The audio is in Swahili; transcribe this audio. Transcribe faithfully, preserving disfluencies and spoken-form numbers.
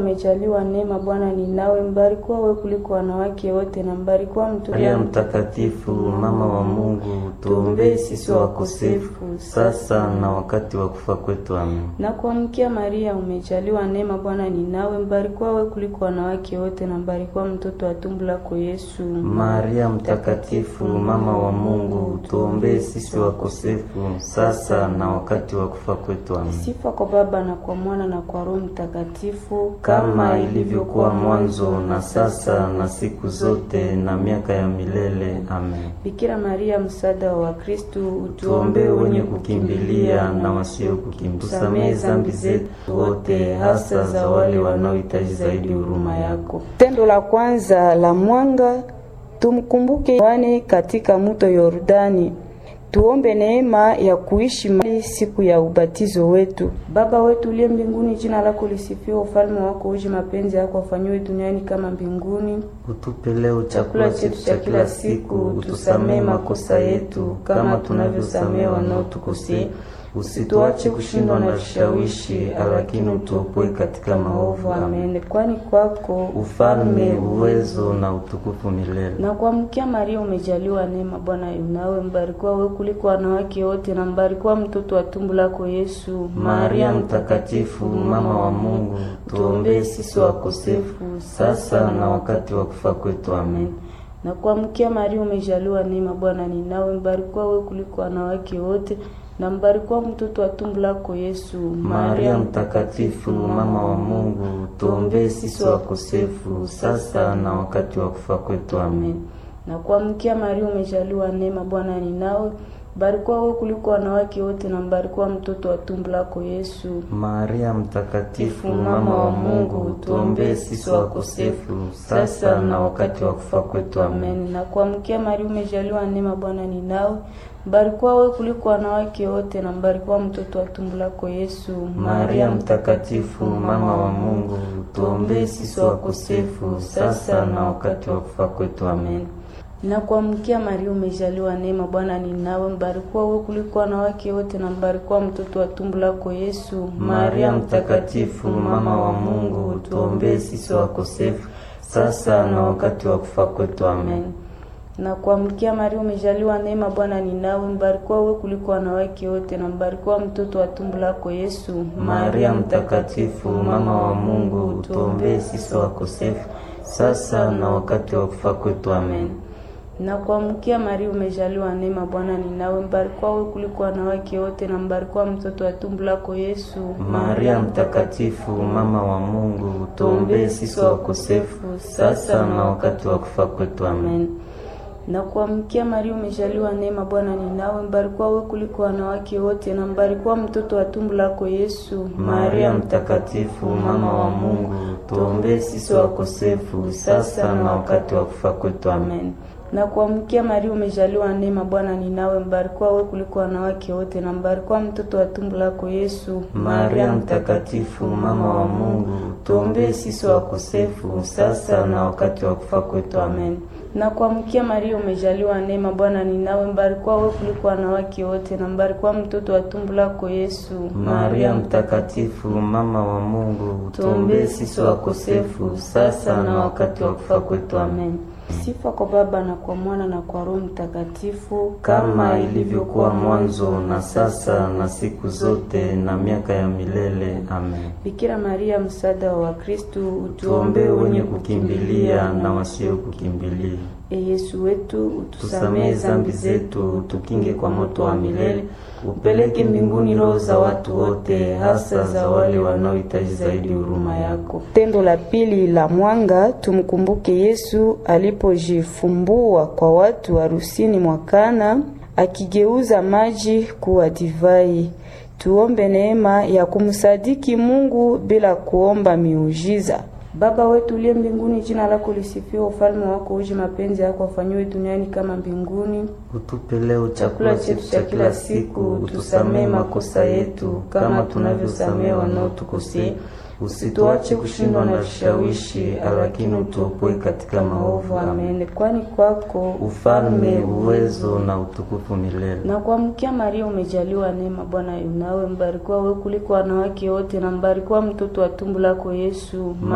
Umejaliwa neema, Bwana ni nawe, mbarikiwa wewe kuliko wanawake wote na mbarikiwa mtoto Maria mtakatifu, mama wa Mungu, tuombee sisi wakosefu, sasa na wakati wa kufa kwetu. Amen. Na kuamkia Maria, umejaliwa neema, Bwana ni nawe, mbarikiwa wewe kuliko wanawake wote na mbarikiwa mtoto wa tumbo lako Yesu. Maria mtakatifu, mama wa Mungu, tuombee sisi wakosefu, sasa na wakati wa kufa kwetu. Amen. Sifa kwa Baba na kwa Mwana na kwa Roho Mtakatifu, kama ilivyokuwa mwanzo na sasa na siku zote na miaka ya milele. Amen. Bikira Maria, msaada wa Wakristo, utuombee wenye kukimbilia na wasio kukimbilia. Tusamehe dhambi zetu wote, hasa za wale wanaohitaji zaidi huruma yako. Tendo la kwanza la mwanga, tumkumbuke Yohane katika mto Yordani. Tuombe neema ya kuishi mali siku ya ubatizo wetu. Baba wetu uliye mbinguni, jina lako lisifiwe, ufalme wako uje, mapenzi yako afanywe duniani kama mbinguni. Utupe leo chakula chetu cha kila siku, utusamehe makosa yetu kama tunavyosamehe wanaotukosea. Usituache kushindwa na vishawishi, lakini utuopoe katika maovu. Amen. Kwani kwako ufalme, uwezo na utukufu milele. Na kuamkia Maria, umejaliwa neema, Bwana yu nawe, mbarikiwa wewe kuliko wanawake wote na mbarikiwa mtoto wa tumbo lako Yesu. Maria mtakatifu, mama wa Mungu, tuombee sisi wakosefu, sasa na wakati wa kufa kwetu. Amen. Na kuamkia Maria, umejaliwa neema, Bwana ni nawe, mbarikiwa wewe kuliko wanawake wote na mbarikiwa mtoto wa tumbo lako Yesu. Maria mtakatifu, mama wa Mungu, tuombee sisi wakosefu, sasa na wakati wa kufa kwetu. Amen. Na kuamkia Maria, umejaliwa neema, Bwana ni nawe, mbarikiwa wewe kuliko wanawake wote na mbarikiwa mtoto wa tumbo lako Yesu. Maria mtakatifu, mama wa Mungu, tuombee sisi wakosefu, sasa na wakati wa kufa kwetu. Amen. Na kuamkia Maria, umejaliwa neema, Bwana ni nawe, mbarikiwa wewe kuliko wanawake wote na mbarikiwa mtoto wa tumbo lako Yesu. Maria mtakatifu, mama wa Mungu, tuombee sisi wakosefu, sasa na wakati wa kufa kwetu. Amen. Na kuamkia Maria, umejaliwa neema, Bwana ni nawe, mbarikiwa wewe kuliko wanawake wote na mbarikiwa mtoto wa tumbo lako Yesu. Maria mtakatifu, mama wa Mungu, tuombee sisi wakosefu, sasa na wakati wa kufa kwetu. Amen. Na kuamkia Maria, umejaliwa neema, Bwana ni nawe, mbarikiwa wewe kuliko wanawake wote na mbarikiwa mtoto wa tumbo lako Yesu. Maria mtakatifu, mama wa Mungu, tuombee sisi wakosefu, sasa na wakati wa kufa kwetu. Amen. Na kuamkia Maria, umejaliwa neema, Bwana ni nawe, mbarikiwa wewe kuliko wanawake wote na mbarikiwa mtoto wa tumbo lako Yesu. Maria mtakatifu, mama wa Mungu, tuombee sisi wakosefu, sasa na wakati wa kufa kwetu. Amen. Na kuamkia Maria, umejaliwa neema, Bwana ni nawe, mbarikiwa wewe kuliko wanawake wote na mbarikiwa mtoto wa tumbo lako Yesu. Maria mtakatifu, mama wa Mungu, tuombee sisi wakosefu, sasa na wakati wa kufa kwetu. Amen. Na kuamkia Maria, umejaliwa neema, Bwana ni nawe, mbarikiwa wewe kuliko wanawake wote na mbarikiwa mtoto wa tumbo lako Yesu. Maria mtakatifu, mama wa Mungu, tuombee sisi wakosefu, sasa na wakati wa kufa kwetu. Amen. Na kuamkia Maria, umejaliwa neema, Bwana ni nawe, mbarikiwa wewe kuliko wanawake wote na mbarikiwa mtoto wa tumbo lako Yesu. Maria mtakatifu, mama wa Mungu, tuombee sisi wakosefu, sasa na wakati wa kufa kwetu. Amen. Sifa kwa Baba na kwa Mwana na kwa Roho Mtakatifu, kama ilivyokuwa mwanzo na sasa na siku zote na miaka ya milele. Amen. Bikira Maria, msaada wa Wakristo, utuombee wenye kukimbilia na wasio kukimbilia. E Yesu wetu, utusamehe dhambi zetu, tukinge kwa moto wa milele, upeleke mbinguni roho za watu wote, hasa za wale wanaohitaji zaidi huruma yako. Tendo la pili la mwanga, tumkumbuke Yesu alipojifumbua kwa watu harusini mwa Kana, akigeuza maji kuwa divai. Tuombe neema ya kumsadiki Mungu bila kuomba miujiza. Baba wetu uliye mbinguni, jina lako lisifiwe, ufalme wako uje, mapenzi yako afanywe duniani kama mbinguni. Utupe leo chakula chetu cha kila siku, utusamehe makosa yetu kama tunavyosamehe wanaotukosea. Usituache kushindwa na vishawishi, lakini utuopoe katika maovu. Amen. Kwani kwako ufalme, uwezo na utukufu milele. Na kuamkia Maria, umejaliwa neema, Bwana yu nawe, mbarikiwa wewe kuliko wanawake wote na mbarikiwa mtoto wa tumbo lako Yesu.